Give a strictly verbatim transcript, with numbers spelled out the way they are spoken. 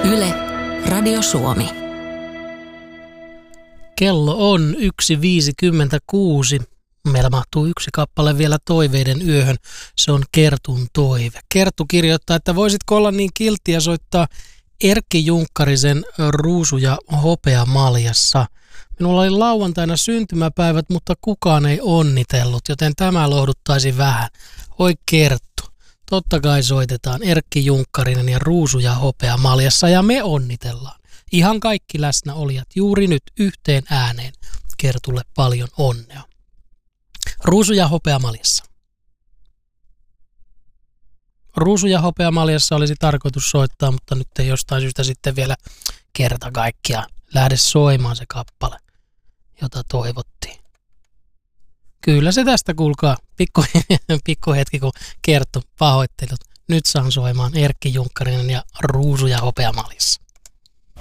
Yle, Radio Suomi. Kello on yksi viisikymmentäkuusi. Meillä mahtuu yksi kappale vielä toiveiden yöhön. Se on Kertun toive. Kerttu kirjoittaa, että voisitko olla niin kiltti ja soittaa Erkki Junkkarisen Ruusu ja hopea maljassa. Minulla oli lauantaina syntymäpäivät, mutta kukaan ei onnitellut, joten tämä lohduttaisi vähän. Oi Kerttu. Totta kai soitetaan Erkki Junkkarinen ja Ruusu ja hopea maljassa ja me onnitellaan. Ihan kaikki läsnäolijat juuri nyt yhteen ääneen. Kertulle paljon onnea. Ruusu ja hopea maljassa. Ruusu ja hopea maljassa olisi tarkoitus soittaa, mutta nyt ei jostain syystä sitten vielä kerta kaikkiaan lähde soimaan se kappale, jota toivottiin. Kyllä se tästä kuulkaa. Pikku, pikku hetki kun Kerttu pahoittelut. Nyt saan soimaan Erkki Junkkarinen ja Ruusu ja hopea maljassa.